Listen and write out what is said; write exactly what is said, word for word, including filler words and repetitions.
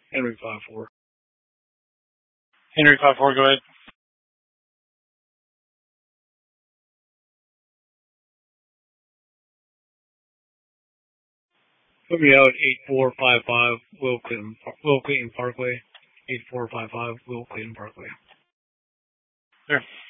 Henry five four. Henry five four, go ahead. Put me out eight four five five Will Clinton, Will Clinton Parkway. eight four five five Will Clinton Parkway. There.